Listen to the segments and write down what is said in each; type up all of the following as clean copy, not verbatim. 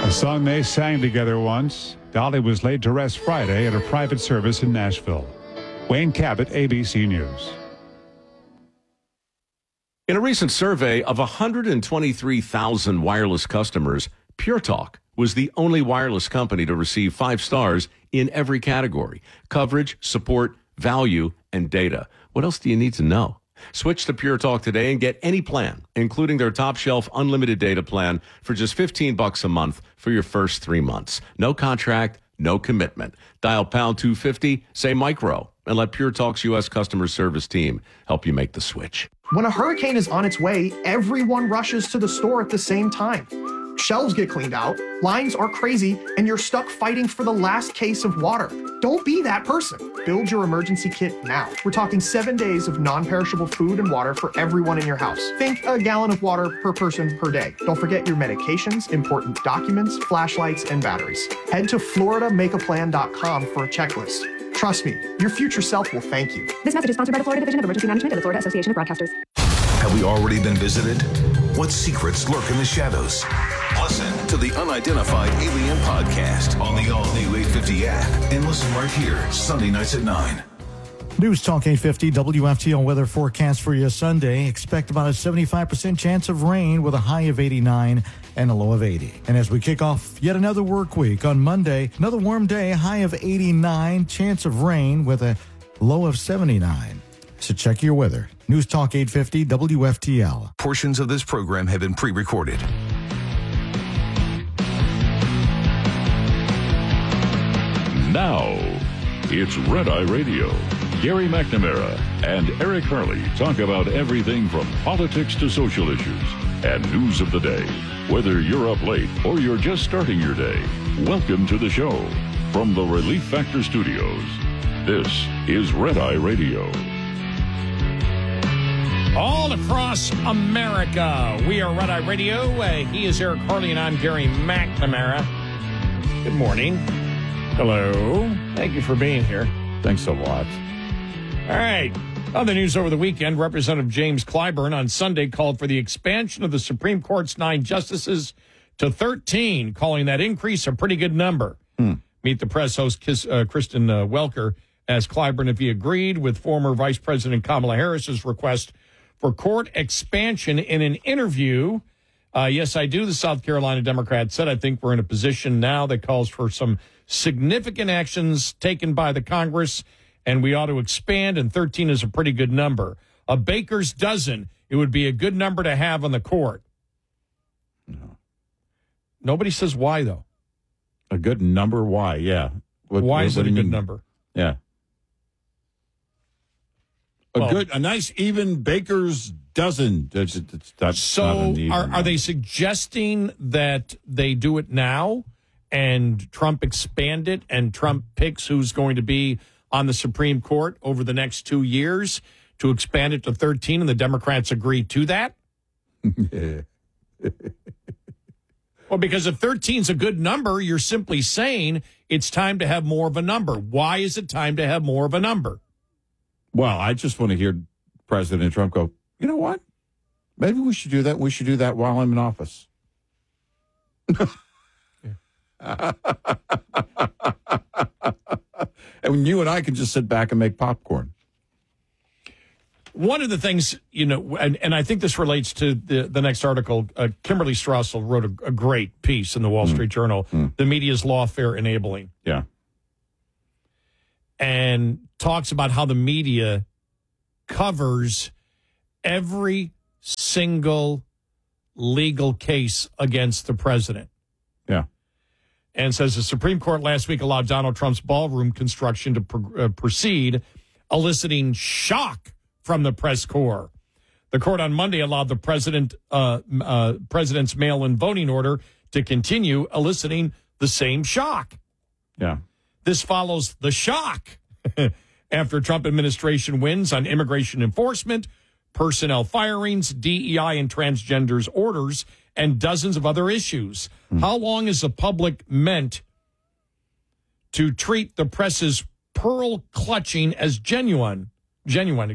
A song they sang together once. Dolly was laid to rest Friday at a private service in Nashville. Wayne Cabot, ABC News. In a recent survey of 123,000 wireless customers, Pure Talk was the only wireless company to receive 5 stars in every category: coverage, support, value, and data. What else do you need to know? Switch to Pure Talk today and get any plan, including their top shelf unlimited data plan for just $15 a month for your first 3 months. No contract, no commitment. Dial pound 250, say micro, and let Pure Talk's U.S. customer service team help you make the switch. When a hurricane is on its way, everyone rushes to the store at the same time. Shelves get cleaned out, lines are crazy, and you're stuck fighting for the last case of water. Don't be that person. Build your emergency kit now. We're talking 7 days of non-perishable food and water for everyone in your house. Think a gallon of water per person per day. Don't forget your medications, important documents, flashlights, and batteries. Head to FloridaMakeAPlan.com for a checklist. Trust me, your future self will thank you. This message is sponsored by the Florida Division of Emergency Management and the Florida Association of Broadcasters. Have we already been visited? What secrets lurk in the shadows? Listen to the Unidentified Alien Podcast on the all-new 850 app and listen right here, Sunday nights at 9. News Talk 850 WFTL weather forecast for you Sunday. Expect about a 75% chance of rain with a high of 89 and a low of 80. And as we kick off yet another work week on Monday, another warm day, high of 89, chance of rain with a low of 79. So check your weather. News Talk 850 WFTL. Portions of this program have been pre-recorded. Now, it's Red Eye Radio. Gary McNamara and Eric Harley talk about everything from politics to social issues and news of the day. Whether you're up late or you're just starting your day, welcome to the show. From the Relief Factor Studios, this is Red Eye Radio. All across America, we are Red Eye Radio. He is Eric Harley and I'm Gary McNamara. Good morning. Hello. Thank you for being here. Thanks a lot. All right. Other news over the weekend, Representative James Clyburn on Sunday called for the expansion of the Supreme Court's 9 justices to 13, calling that increase a pretty good number. Meet the Press host Kristen Welker as Clyburn, if he agreed with former Vice President Kamala Harris's request for court expansion in an interview. Yes, I do, the South Carolina Democrat said, I think we're in a position now that calls for some significant actions taken by the Congress, and we ought to expand, and 13 is a pretty good number. A baker's dozen, it would be a good number to have on the court. No. Nobody says why, though. A good number? Why? Yeah. Why is it a good mean? number? Yeah. A nice even baker's dozen. That's so are they suggesting that they do it now and Trump expand it and Trump picks who's going to be on the Supreme Court over the next 2 years to expand it to 13 and the Democrats agree to that? Well, because if 13 is a good number, you're simply saying it's time to have more of a number. Why is it time to have more of a number? Well, I just want to hear President Trump go, you know what? Maybe we should do that. We should do that while I'm in office. And you and I can just sit back and make popcorn. One of the things, you know, and I think this relates to the next article, Kimberly Strassel wrote a great piece in the Wall Street Journal, The Media's Lawfare Enabling. Yeah. And talks about how the media covers every single legal case against the president. Yeah. And says the Supreme Court last week allowed Donald Trump's ballroom construction to proceed, eliciting shock from the press corps. The court on Monday allowed the president's mail-in voting order to continue, eliciting the same shock. Yeah. This follows the shock after Trump administration wins on immigration enforcement, personnel firings, DEI and transgenders orders, and dozens of other issues. How long is the public meant to treat the press's pearl clutching as genuine,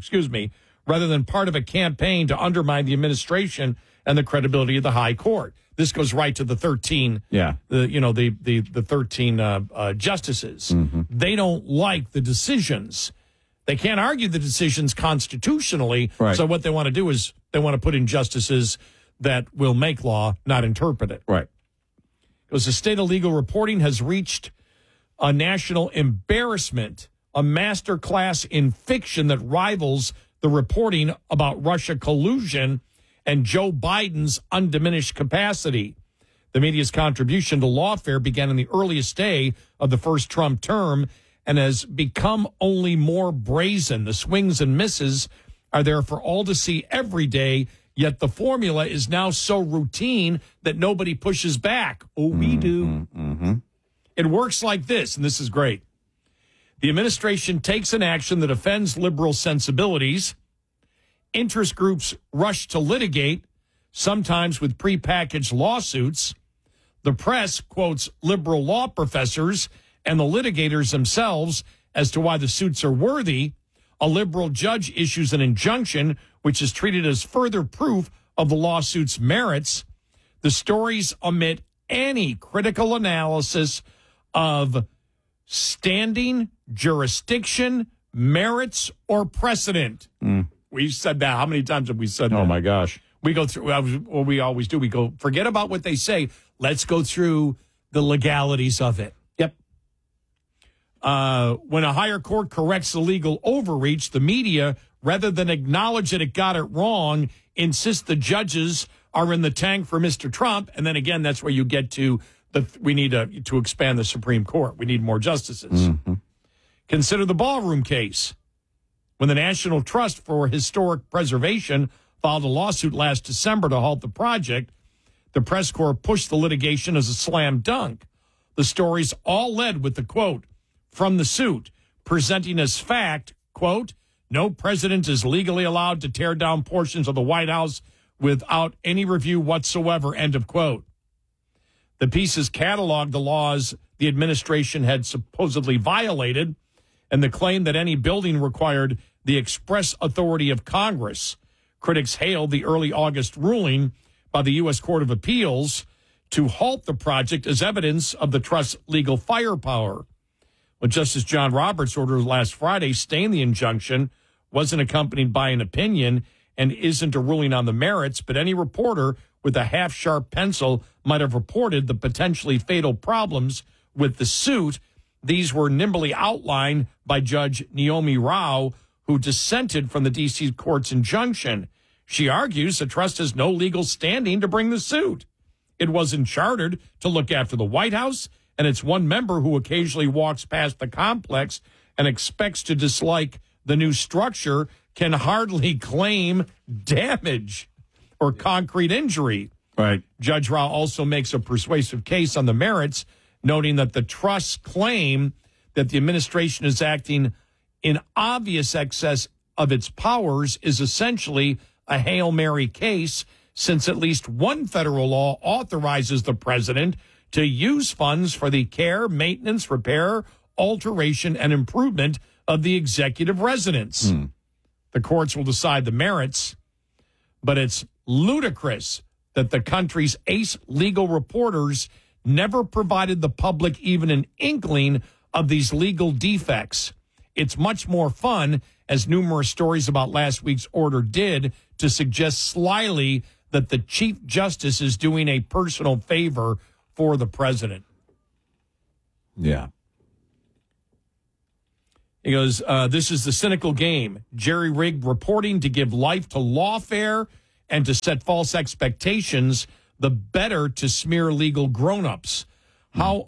rather than part of a campaign to undermine the administration and the credibility of the high court? This goes right to the 13. Yeah. The 13 justices. Mm-hmm. They don't like the decisions. They can't argue the decisions constitutionally. Right. So what they want to do is they want to put in justices that will make law, not interpret it. Right. Because the state of legal reporting has reached a national embarrassment, a master class in fiction that rivals the reporting about Russia collusion and Joe Biden's undiminished capacity. The media's contribution to lawfare began in the earliest day of the first Trump term and has become only more brazen. The swings and misses are there for all to see every day, yet the formula is now so routine that nobody pushes back. Oh, we do. Mm-hmm. It works like this, and this is great. The administration takes an action that offends liberal sensibilities. Interest groups rush to litigate, sometimes with prepackaged lawsuits. The press quotes liberal law professors and the litigators themselves as to why the suits are worthy. A liberal judge issues an injunction, which is treated as further proof of the lawsuit's merits. The stories omit any critical analysis of standing, jurisdiction, merits, or precedent. We've said that. How many times have we said that? Oh, my gosh. We go through, what we always do, we go, forget about what they say. Let's go through the legalities of it. Yep. When a higher court corrects a legal overreach, the media, rather than acknowledge that it got it wrong, insists the judges are in the tank for Mr. Trump. And then again, that's where you get to we need to expand the Supreme Court. We need more justices. Mm-hmm. Consider the ballroom case. When the National Trust for Historic Preservation filed a lawsuit last December to halt the project, the press corps pushed the litigation as a slam dunk. The stories all led with the quote from the suit, presenting as fact, quote, no president is legally allowed to tear down portions of the White House without any review whatsoever, end of quote. The pieces cataloged the laws the administration had supposedly violated and the claim that any building required the express authority of Congress. Critics hailed the early August ruling by the U.S. Court of Appeals to halt the project as evidence of the trust's legal firepower. Well, Justice John Roberts' order last Friday staying the injunction wasn't accompanied by an opinion and isn't a ruling on the merits, but any reporter with a half-sharp pencil might have reported the potentially fatal problems with the suit. These were nimbly outlined by Judge Naomi Rao, who dissented from the D.C. court's injunction. She argues the trust has no legal standing to bring the suit. It wasn't chartered to look after the White House, and its one member who occasionally walks past the complex and expects to dislike the new structure can hardly claim damage or concrete injury. Right. Judge Rao also makes a persuasive case on the merits, noting that the trust's claim that the administration is acting in obvious excess of its powers is essentially a Hail Mary case, since at least one federal law authorizes the president to use funds for the care, maintenance, repair, alteration, and improvement of the executive residence. The courts will decide the merits, but it's ludicrous that the country's ace legal reporters never provided the public even an inkling of these legal defects. It's much more fun, as numerous stories about last week's order did, to suggest slyly that the Chief Justice is doing a personal favor for the president. Yeah. He goes, this is the cynical game. Jerry-rigged reporting to give life to lawfare and to set false expectations, the better to smear legal grown-ups. How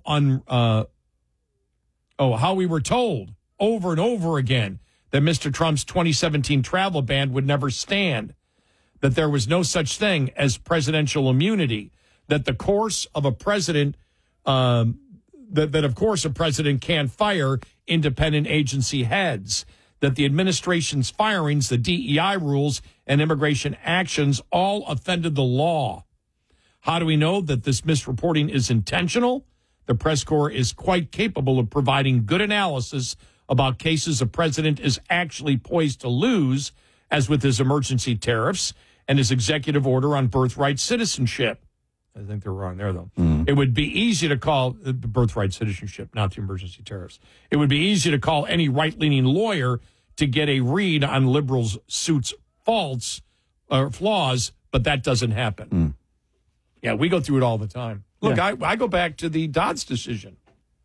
we were told over and over again that Mr. Trump's 2017 travel ban would never stand, that there was no such thing as presidential immunity, that the course of a president, that of course a president can't fire independent agency heads, that the administration's firings, the DEI rules, and immigration actions all offended the law. How do we know that this misreporting is intentional? The press corps is quite capable of providing good analysis about cases a president is actually poised to lose, as with his emergency tariffs and his executive order on birthright citizenship. I think they're wrong there, though. It would be easy to call the birthright citizenship, not the emergency tariffs. It would be easy to call any right-leaning lawyer to get a read on liberals' suits' faults or flaws, but that doesn't happen. Yeah, we go through it all the time. Look, I go back to the Dodds decision.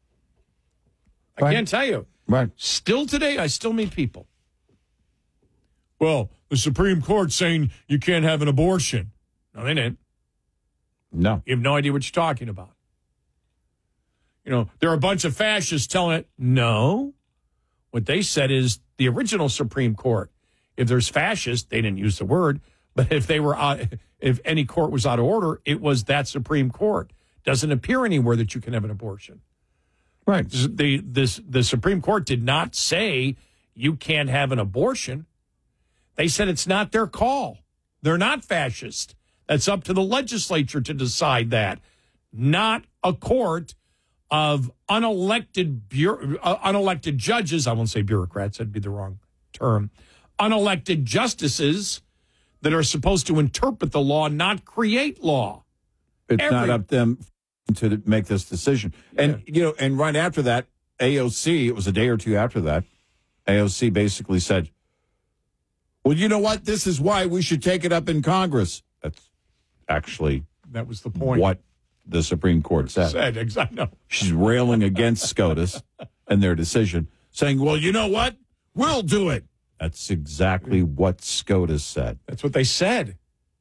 I can't tell you. Right. Still today, I still meet people. Well, the Supreme Court's saying you can't have an abortion. No, they didn't. No. You have no idea what you're talking about. You know, there are a bunch of fascists telling it, no. What they said is the original Supreme Court. If there's fascists, they didn't use the word, but if they were if any court was out of order, it was that Supreme Court. Doesn't appear anywhere that you can have an abortion. Right. The Supreme Court did not say you can't have an abortion. They said it's not their call. They're not fascist. That's up to the legislature to decide that, not a court of unelected judges. I won't say bureaucrats. That'd be the wrong term. Unelected justices that are supposed to interpret the law, not create law. It's not up to them to make this decision. And, and right after that, AOC, it was a day or two after that, AOC basically said, well, you know what? This is why we should take it up in Congress. That's actually that was the point. What the Supreme Court said. Exactly. No. She's railing against SCOTUS and their decision, saying, well, you know what? We'll do it. That's exactly what SCOTUS said. That's what they said.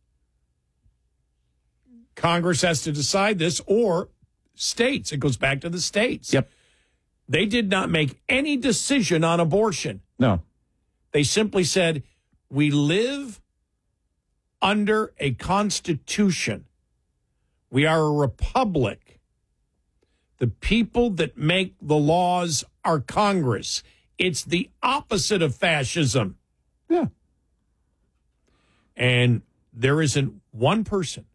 Congress has to decide this, or states. It goes back to the states. Yep. They did not make any decision on abortion. No. They simply said, we live under a constitution. We are a republic. The people that make the laws are Congress. It's the opposite of fascism. Yeah. And there isn't one person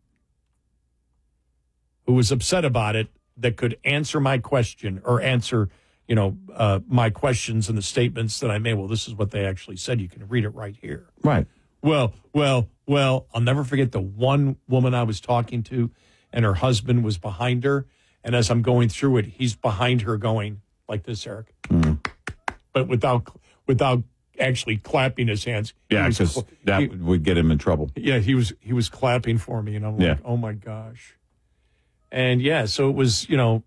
who was upset about it that could answer my question or answer, my questions and the statements that I made. Well, this is what they actually said. You can read it right here. Right. Well, I'll never forget the one woman I was talking to, and her husband was behind her. And as I'm going through it, he's behind her going like this, Eric. But without actually clapping his hands. Yeah, because that would get him in trouble. Yeah, he was clapping for me, and I'm like, oh my gosh. And so it was, real.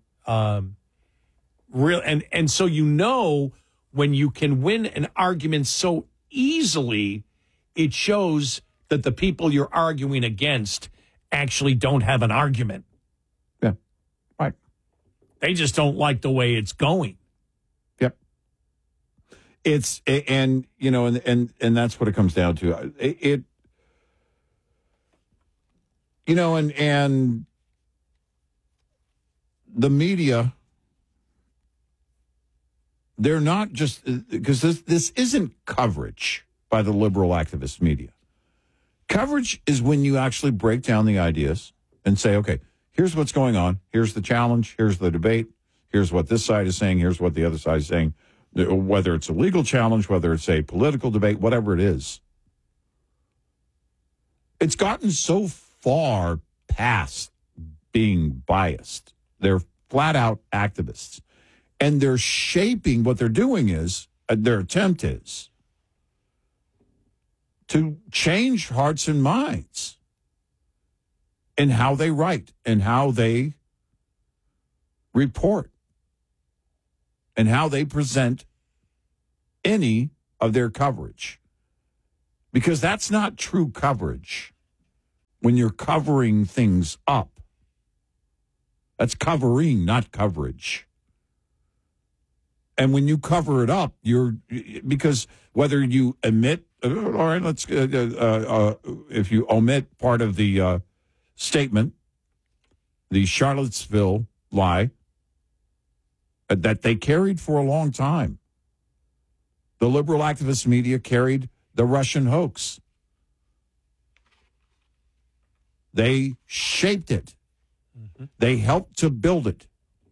And so, when you can win an argument so easily, it shows that the people you're arguing against actually don't have an argument. Yeah. Right. They just don't like the way it's going. Yep. It's, and that's what it comes down to. And the media, they're not just, because this isn't coverage by the liberal activist media. Coverage is when you actually break down the ideas and say, okay, here's what's going on. Here's the challenge. Here's the debate. Here's what this side is saying. Here's what the other side is saying. Whether it's a legal challenge, whether it's a political debate, whatever it is. It's gotten so far past being biased. They're flat out activists. And they're shaping, what they're doing is, their attempt is, to change hearts and minds in how they write and how they report and how they present any of their coverage. Because that's not true coverage when you're covering things up. That's covering, not coverage. And when you cover it up, because whether you omit, all right, if you omit part of the statement, the Charlottesville lie that they carried for a long time. The liberal activist media carried the Russian hoax. They shaped it. Mm-hmm. They helped to build it.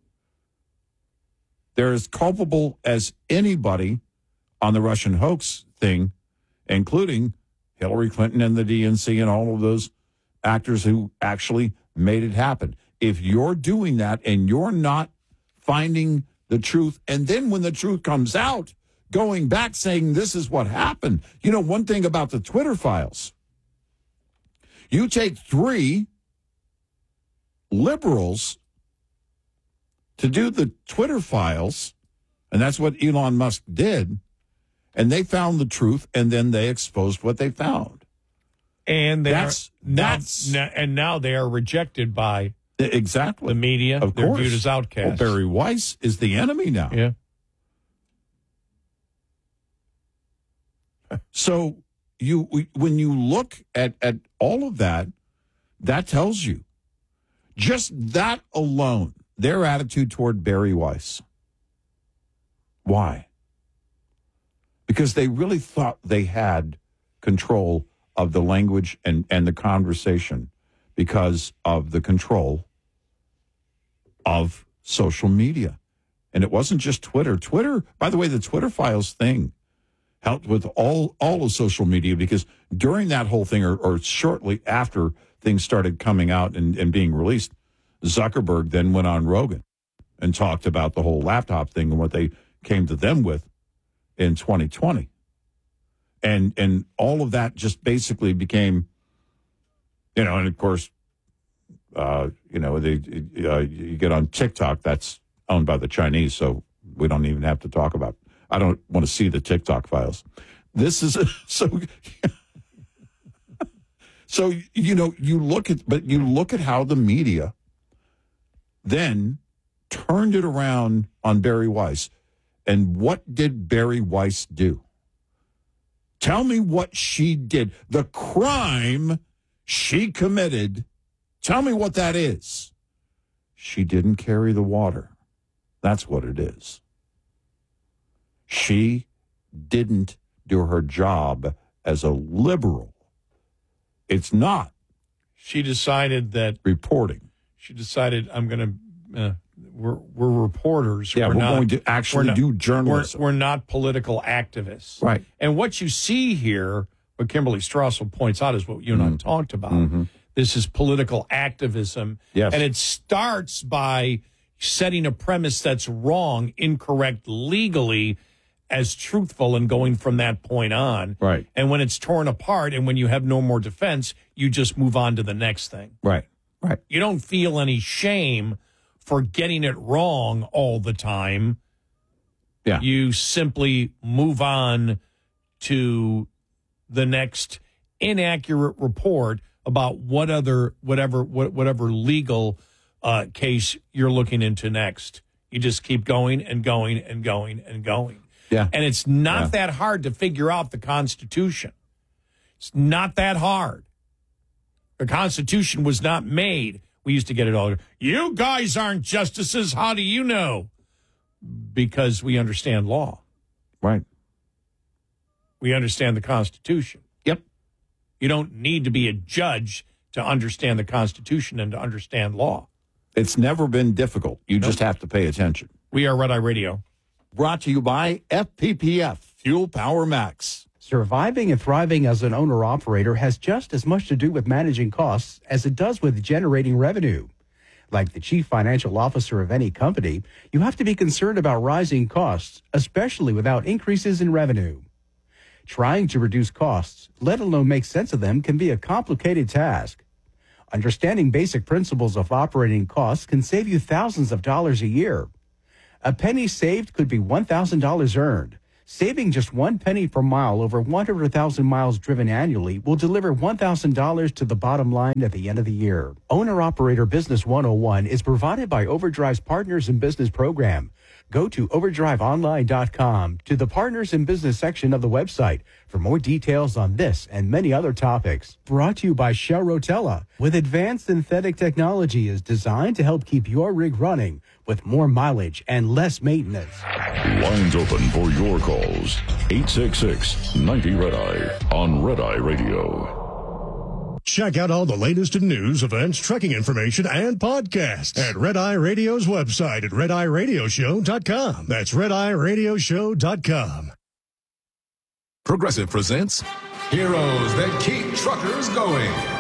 They're as culpable as anybody on the Russian hoax thing, including Hillary Clinton and the DNC and all of those actors who actually made it happen. If you're doing that and you're not finding the truth, and then when the truth comes out, going back saying this is what happened. You know, one thing about the Twitter files, you take 3 liberals to do the Twitter files, and that's what Elon Musk did, and they found the truth, and then they exposed what they found. And that's now they are rejected by exactly the media. Of They're course. viewed as outcasts. Well, Barry Weiss is the enemy now. Yeah. So when you look at all of that, that tells you just that alone, their attitude toward Barry Weiss. Why? Because they really thought they had control of the language and the conversation because of the control of social media. And it wasn't just Twitter. Twitter, by the way, the Twitter files thing helped with all of social media, because during that whole thing, or shortly after things started coming out and being released, Zuckerberg then went on Rogan and talked about the whole laptop thing and what they came to them with in 2020. And all of that just basically became, and of course, you get on TikTok, that's owned by the Chinese, so we don't even have to talk about. I don't want to see the TikTok files. This is so you look at how the media then turned it around on Barry Weiss. And what did Barry Weiss do? Tell me what she did. The crime she committed, tell me what that is. She didn't carry the water. That's what it is. She didn't do her job as a liberal. It's not. She decided that reporting. She decided I'm going to. We're reporters. Yeah, we're going to actually do journalism. We're not political activists. Right. And what you see here, what Kimberly Strassel points out, is what you and I talked about. Mm-hmm. This is political activism. Yes. And it starts by setting a premise that's wrong, incorrect legally, as truthful, and going from that point on. Right. And when it's torn apart and when you have no more defense, you just move on to the next thing. Right. Right. You don't feel any shame for getting it wrong all the time. Yeah. You simply move on to the next inaccurate report about whatever legal case you're looking into next. You just keep going and going and going and going. Yeah. And it's not that hard to figure out the Constitution. It's not that hard. The Constitution was not made. We used to get it all. You guys aren't justices. How do you know? Because we understand law. Right. We understand the Constitution. Yep. You don't need to be a judge to understand the Constitution and to understand law. It's never been difficult. You just have to pay attention. We are Red Eye Radio. Brought to you by FPPF, Fuel Power Max. Surviving and thriving as an owner-operator has just as much to do with managing costs as it does with generating revenue. Like the chief financial officer of any company, you have to be concerned about rising costs, especially without increases in revenue. Trying to reduce costs, let alone make sense of them, can be a complicated task. Understanding basic principles of operating costs can save you thousands of dollars a year. A penny saved could be $1,000 earned. Saving just 1 penny per mile over 100,000 miles driven annually will deliver $1,000 to the bottom line at the end of the year. Owner-Operator Business 101 is provided by Overdrive's Partners in Business program. Go to overdriveonline.com to the Partners in Business section of the website for more details on this and many other topics. Brought to you by Shell Rotella, with advanced synthetic technology is designed to help keep your rig running with more mileage and less maintenance. Lines open for your calls. 866-90-RED-EYE on Red Eye Radio. Check out all the latest in news, events, trucking information, and podcasts at Red Eye Radio's website at RedEyeRadioshow.com. That's RedEyeRadioshow.com. Progressive presents Heroes That Keep Truckers Going.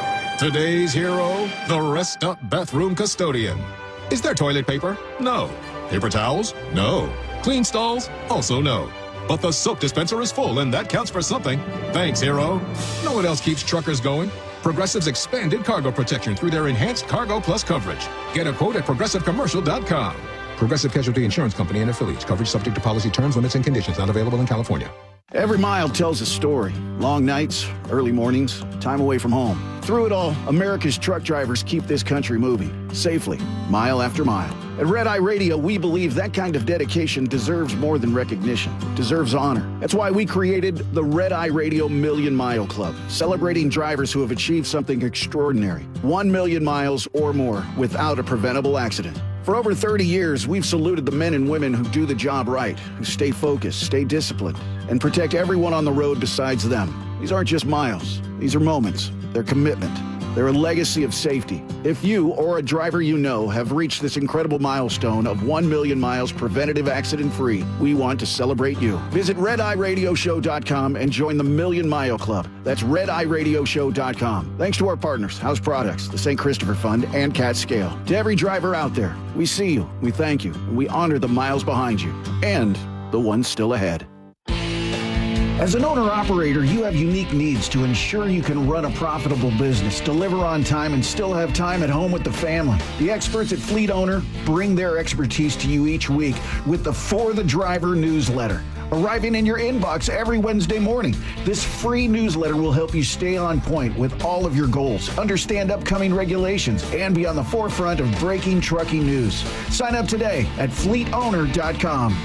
Today's hero, the Rest Up bathroom custodian. Is there toilet paper? No. Paper towels? No. Clean stalls? Also no. But the soap dispenser is full, and that counts for something. Thanks, hero. No one else keeps truckers going. Progressive's expanded cargo protection through their enhanced Cargo Plus coverage. Get a quote at progressivecommercial.com. Progressive Casualty Insurance Company and affiliates. Coverage subject to policy terms, limits, and conditions. Not available in California. Every mile tells a story. Long nights, early mornings, time away from home. Through it all, America's truck drivers keep this country moving, safely, mile after mile. At Red Eye Radio, we believe that kind of dedication deserves more than recognition, deserves honor. That's why we created the Red Eye Radio Million Mile Club, celebrating drivers who have achieved something extraordinary. 1 million miles or more without a preventable accident. For over 30 years, we've saluted the men and women who do the job right, who stay focused, stay disciplined, and protect everyone on the road besides them. These aren't just miles. These are moments. They're commitment. They're a legacy of safety. If you or a driver you know have reached this incredible milestone of 1 million miles preventative accident-free, we want to celebrate you. Visit RedEyeRadioShow.com and join the Million Mile Club. That's RedEyeRadioShow.com. Thanks to our partners, House Products, the St. Christopher Fund, and Cat Scale. To every driver out there, we see you, we thank you, and we honor the miles behind you and the ones still ahead. As an owner-operator, you have unique needs to ensure you can run a profitable business, deliver on time, and still have time at home with the family. The experts at Fleet Owner bring their expertise to you each week with the For the Driver newsletter, arriving in your inbox every Wednesday morning. This free newsletter will help you stay on point with all of your goals, understand upcoming regulations, and be on the forefront of breaking trucking news. Sign up today at fleetowner.com.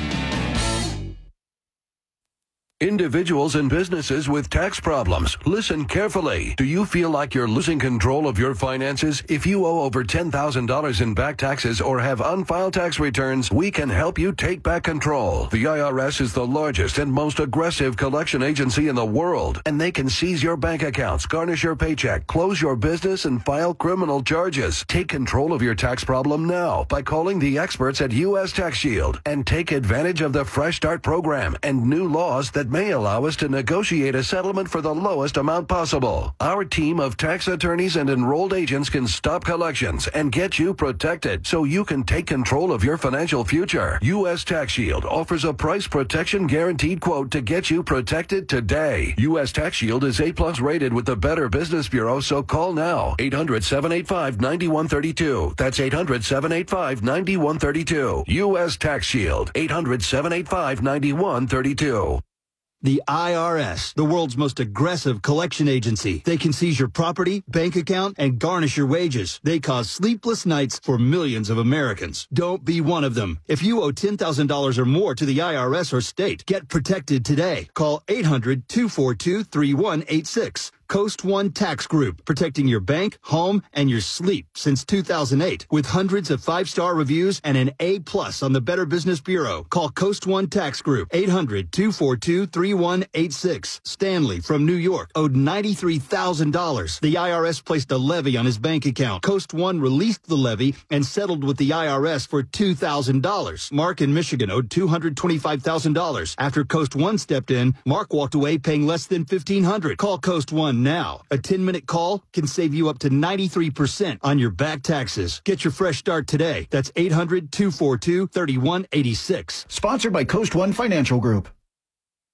Individuals and businesses with tax problems, listen carefully. Do you feel like you're losing control of your finances? If you owe over $10,000 in back taxes or have unfiled tax returns, we can help you take back control. The IRS is the largest and most aggressive collection agency in the world, and they can seize your bank accounts, garnish your paycheck, close your business, and file criminal charges. Take control of your tax problem now by calling the experts at U.S. Tax Shield and take advantage of the Fresh Start program and new laws that may allow us to negotiate a settlement for the lowest amount possible. Our team of tax attorneys and enrolled agents can stop collections and get you protected so you can take control of your financial future. U.S. Tax Shield offers a price protection guaranteed quote to get you protected today. U.S. Tax Shield is A+ rated with the Better Business Bureau, so call now. 800-785-9132. That's 800-785-9132. U.S. Tax Shield. 800-785-9132. The IRS, the world's most aggressive collection agency. They can seize your property, bank account, and garnish your wages. They cause sleepless nights for millions of Americans. Don't be one of them. If you owe $10,000 or more to the IRS or state, get protected today. Call 800-242-3186. Coast One Tax Group, protecting your bank, home, and your sleep since 2008. With hundreds of 5-star reviews and an A+ on the Better Business Bureau. Call Coast One Tax Group, 800-242-3186. Stanley from New York owed $93,000. The IRS placed a levy on his bank account. Coast One released the levy and settled with the IRS for $2,000. Mark in Michigan owed $225,000. After Coast One stepped in, Mark walked away paying less than $1,500. Call Coast One now. A 10-minute call can save you up to 93% on your back taxes. Get your fresh start today. That's 800-242-3186. Sponsored by Coast One Financial Group.